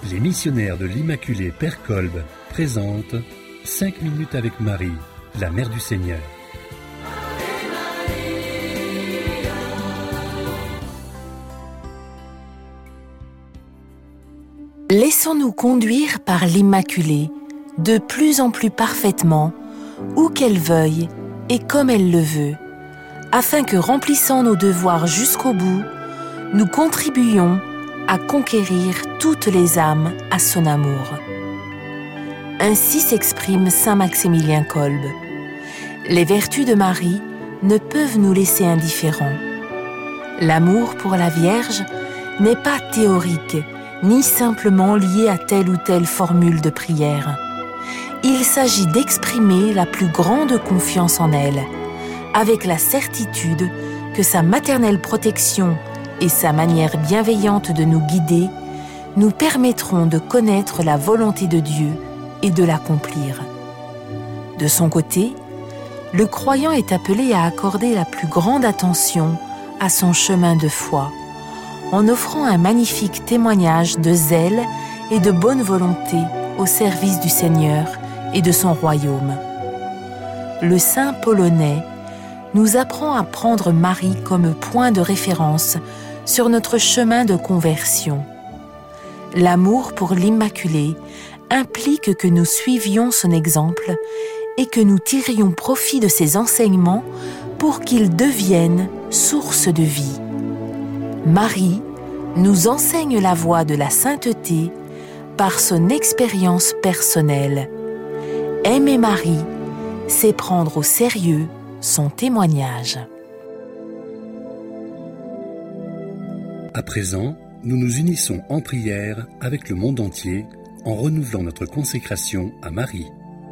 Les missionnaires de l'Immaculée Père Kolb présentent 5 minutes avec Marie, la Mère du Seigneur. Laissons-nous conduire par l'Immaculée, de plus en plus parfaitement, où qu'elle veuille et comme elle le veut, afin que, remplissant nos devoirs jusqu'au bout, nous contribuions à conquérir toutes les âmes à son amour. Ainsi s'exprime saint Maximilien Kolb. Les vertus de Marie ne peuvent nous laisser indifférents. L'amour pour la Vierge n'est pas théorique, ni simplement lié à telle ou telle formule de prière. Il s'agit d'exprimer la plus grande confiance en elle, avec la certitude que sa maternelle protection et sa manière bienveillante de nous guider nous permettront de connaître la volonté de Dieu et de l'accomplir. De son côté, le croyant est appelé à accorder la plus grande attention à son chemin de foi, en offrant un magnifique témoignage de zèle et de bonne volonté au service du Seigneur et de son royaume. Le saint polonais nous apprend à prendre Marie comme point de référence sur notre chemin de conversion. L'amour pour l'Immaculée implique que nous suivions son exemple et que nous tirions profit de ses enseignements pour qu'ils deviennent source de vie. Marie nous enseigne la voie de la sainteté par son expérience personnelle. Aimer Marie, c'est prendre au sérieux son témoignage. À présent, nous nous unissons en prière avec le monde entier en renouvelant notre consécration à Marie.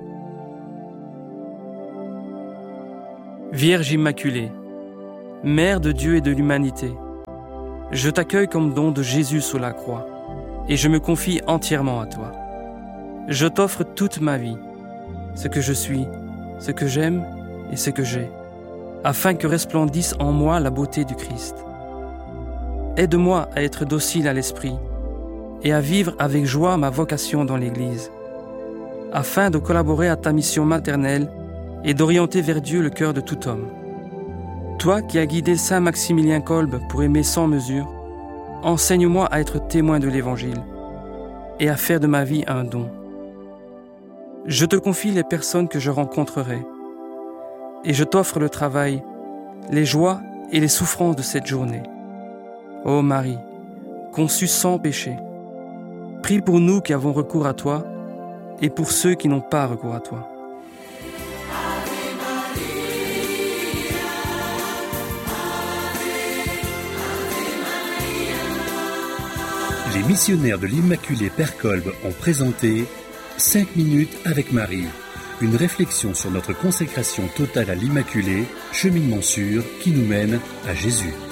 Vierge Immaculée, Mère de Dieu et de l'humanité, je t'accueille comme don de Jésus sous la croix et je me confie entièrement à toi. Je t'offre toute ma vie, ce que je suis, ce que j'aime et ce que j'ai, afin que resplendisse en moi la beauté du Christ. Aide-moi à être docile à l'esprit et à vivre avec joie ma vocation dans l'Église, afin de collaborer à ta mission maternelle et d'orienter vers Dieu le cœur de tout homme. Toi qui as guidé saint Maximilien Kolb pour aimer sans mesure, enseigne-moi à être témoin de l'Évangile et à faire de ma vie un don. Je te confie les personnes que je rencontrerai et je t'offre le travail, les joies et les souffrances de cette journée. Ô Marie, conçue sans péché, prie pour nous qui avons recours à toi et pour ceux qui n'ont pas recours à toi. Les missionnaires de l'Immaculée Père Kolb ont présenté 5 minutes avec Marie, une réflexion sur notre consécration totale à l'Immaculée, cheminement sûr qui nous mène à Jésus.